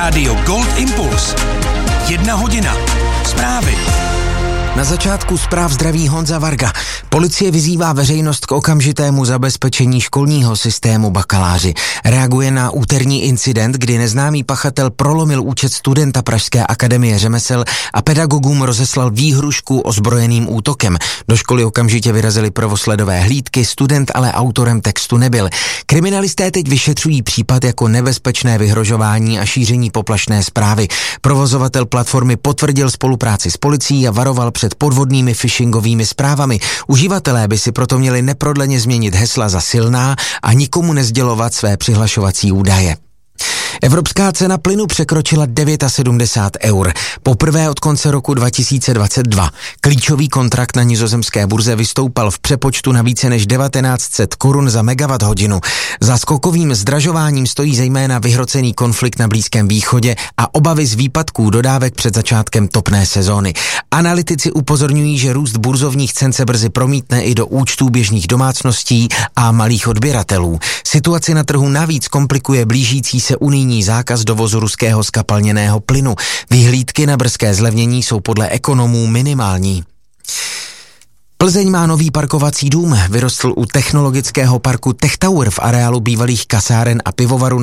Rádio Gold Impuls. 1 hodina. Zprávy. Na začátku zpráv zdraví Honza Varga. Policie vyzývá veřejnost k okamžitému zabezpečení školního systému bakaláři. Reaguje na úterní incident, kdy neznámý pachatel prolomil účet studenta Pražské akademie řemesel a pedagogům rozeslal výhrušku ozbrojeným útokem. Do školy okamžitě vyrazily prvosledové hlídky, student ale autorem textu nebyl. Kriminalisté teď vyšetřují případ jako nebezpečné vyhrožování a šíření poplašné zprávy. Provozovatel platformy potvrdil spolupráci s policií a varoval před podvodnými phishingovými zprávami. Uživatelé by si proto měli neprodleně změnit hesla za silná a nikomu nesdělovat své přihlašovací údaje. Evropská cena plynu překročila 79 €. Poprvé od konce roku 2022. Klíčový kontrakt na nizozemské burze vystoupal v přepočtu na více než 1900 korun za megawatt hodinu. Za skokovým zdražováním stojí zejména vyhrocený konflikt na Blízkém východě a obavy z výpadků dodávek před začátkem topné sezóny. Analytici upozorňují, že růst burzovních cen se brzy promítne i do účtů běžných domácností a malých odběratelů. Situaci na trhu navíc komplikuje blížící se unijní zákaz dovozu ruského zkapalněného plynu. Vyhlídky na brzké zlevnění jsou podle ekonomů minimální. Plzeň má nový parkovací dům. Vyrostl u technologického parku Tech Tower v areálu bývalých kasáren a pivovaru